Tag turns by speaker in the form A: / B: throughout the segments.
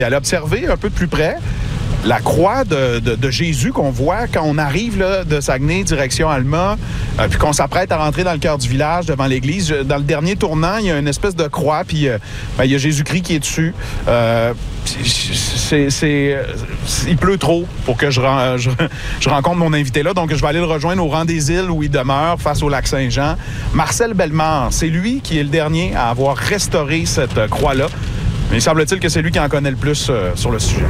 A: Elle a observé un peu de plus près la croix de Jésus qu'on voit quand on arrive là, de Saguenay, direction Alma, puis qu'on s'apprête à rentrer dans le cœur du village, devant l'église. Dans le dernier tournant, il y a une espèce de croix, puis il y a Jésus-Christ qui est dessus. Il pleut trop pour que je rencontre mon invité là, donc je vais aller le rejoindre au rang des îles où il demeure, face au lac Saint-Jean. Marcel Bellemare, c'est lui qui est le dernier à avoir restauré cette croix-là. Mais il semble-t-il que c'est lui qui en connaît le plus sur le sujet.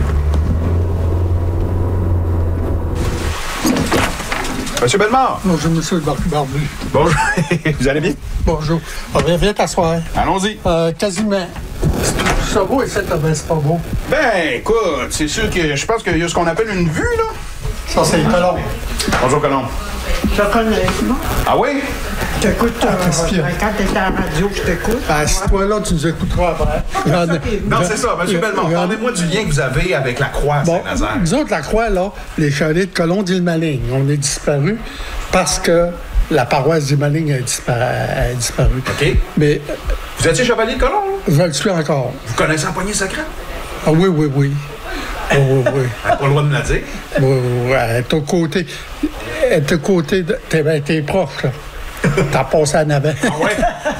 A: Monsieur Bellemare.
B: Bonjour, monsieur le barbu.
A: Bonjour. Vous allez bien?
B: Bonjour. Viens t'asseoir.
A: Allons-y.
B: Quasiment. C'est beau ici, c'est pas beau.
A: Ben, écoute, c'est sûr que je pense qu'il y a ce qu'on appelle une vue, là.
B: Ça, c'est Colomb.
A: Bonjour, Colomb.
C: Je connais.
A: Ah oui?
C: Je t'écoute quand tu es à la radio, je t'écoute.
B: Ben, si toi là, tu nous écouteras après.
A: Non, c'est ça, monsieur Bellemare. Parlez-moi du lien que vous avez avec la croix à Saint-Nazaire.
B: Nous autres, la croix, là, les chalets de Colomb d'Île-Maligne, on est disparu parce que la paroisse d'Île-Maligne a disparu.
A: OK.
B: Mais.
A: Vous étiez chevalier de Colomb?
B: Je le suis encore.
A: Vous connaissez la poignée sacrée?
B: Ah oui. Oh, oui.
A: Elle n'a pas le droit de me la dire.
B: Oui, elle est au côté. Elle est au côté de. T'es proche, là. T'as passé en avant.
A: Ah ouais?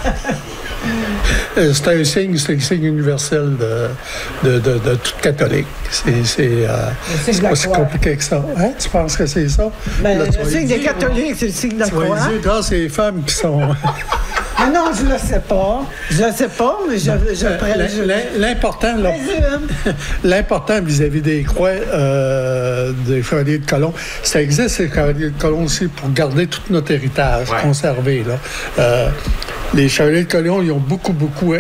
B: C'est un signe universel de tout catholique. C'est pas si compliqué que ça. Hein? Tu penses que c'est ça?
C: Ben, le signe des catholiques, c'est le signe de la croix.
B: C'est les femmes qui sont...
C: Ah non, je le sais pas. Je le sais pas, mais
B: L'important, là, l'important vis-à-vis des croix des chevaliers de Colomb, ça existe, ces chevaliers de Colomb aussi, pour garder tout notre héritage conservé. Là. Les chevaliers de Colomb, ils ont beaucoup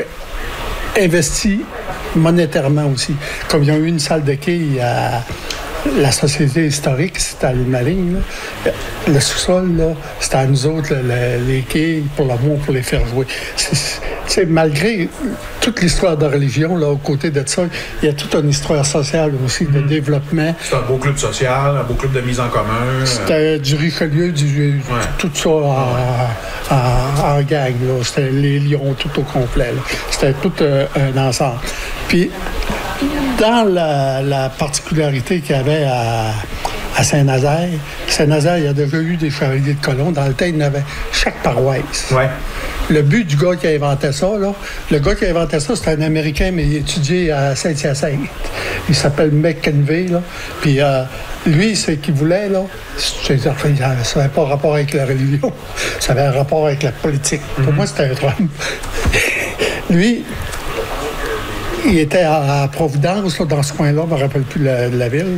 B: investi monétairement aussi. Comme ils ont eu une salle de quilles à la Société historique, c'était à l'Île-Maligne. Le sous-sol, là, c'était à nous autres, les quilles, pour l'amour, pour les faire jouer. Malgré toute l'histoire de religion, là, aux côtés de ça, il y a toute une histoire sociale aussi, de développement.
A: C'est un beau club social, un beau club de mise en commun.
B: C'était du Richelieu, tout ça en gang. Là. C'était les lions tout au complet. Là. C'était tout un ensemble. Puis, dans la particularité qu'il y avait à Saint-Nazaire, il y a déjà eu des chevaliers de Colomb. Dans le temps, il y en avait chaque paroisse.
A: Ouais.
B: Le but du gars qui a inventé ça, là, c'était un Américain, mais il étudiait à Saint-Hyacinthe. Il s'appelle McKenvey, là. Puis lui, ce qu'il voulait, là, ça n'avait pas rapport avec la religion, ça avait un rapport avec la politique. Pour moi, c'était un Trump. Lui, il était à Providence, là, dans ce coin-là, je ne me rappelle plus de la ville.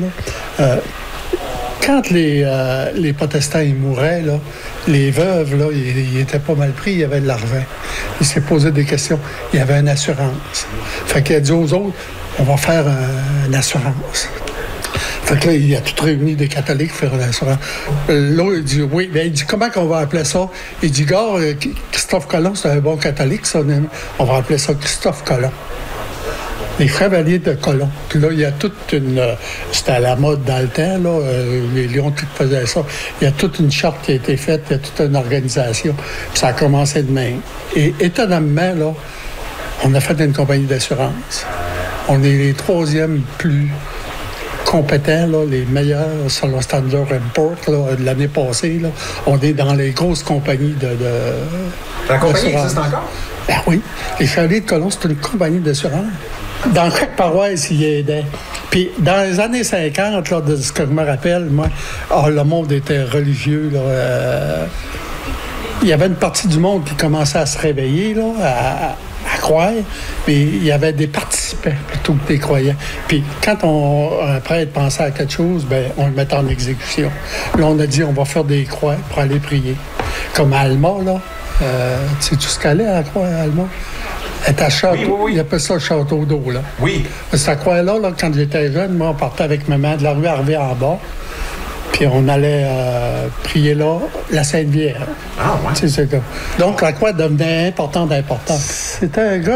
B: Quand les protestants ils mouraient, là, les veuves, là, ils étaient pas mal pris, il y avait de l'argent. Il s'est posé des questions. Il y avait une assurance. Fait qu'il a dit aux autres, on va faire une assurance. Fait que là, il a tout réuni des catholiques pour faire une assurance. L'autre, il dit, oui. Bien, il dit, comment qu'on va appeler ça? Il dit, gars, Christophe Colomb, c'est un bon catholique, ça. On va appeler ça Christophe Colomb. Les chevaliers de Colomb. Puis là, il y a toute une... c'était à la mode dans le temps, là. Les Lions qui faisaient ça. Il y a toute une charte qui a été faite, il y a toute une organisation. Puis ça a commencé de même. Et étonnamment, là, on a fait une compagnie d'assurance. On est les troisièmes plus compétents, là, les meilleurs selon Standard & Poor's de l'année passée. Là. On est dans les grosses compagnies de
A: la compagnie existe encore?
B: Ben oui. Les Chevaliers de Colomb, c'est une compagnie d'assurance. Dans chaque paroisse, il y aidait. Puis, dans les années 50, là, de ce que je me rappelle, moi, le monde était religieux. Là, il y avait une partie du monde qui commençait à se réveiller, là, à croire, mais il y avait des participants plutôt que des croyants. Puis, quand un prêtre pensait à quelque chose, ben, on le mettait en exécution. Là, on a dit, on va faire des croix pour aller prier. Comme à Alma, là. Tu sais tout ce qu'elle est à la croix à Alma? Elle est à château, oui. Il appelle ça le château d'eau, là. Oui. Cette croix-là, là, quand j'étais jeune, moi, on partait avec maman de la rue Harvey en bas, puis on allait prier là, la Sainte Vierge. Ah, ouais. Tu sais, donc, la croix devenait importante. C'était un gars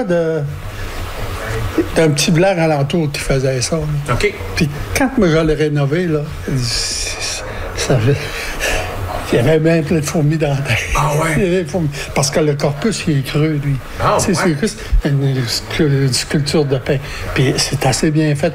B: d'un petit blanc alentour qui faisait ça. Là. OK. Puis quand moi, je l'ai rénové, là, ça fait... Il y avait même plein de fourmis dans la tête. Ah ouais? Parce que le corpus, il est creux, lui. Ah ouais? C'est une sculpture de pain. Puis c'est assez bien fait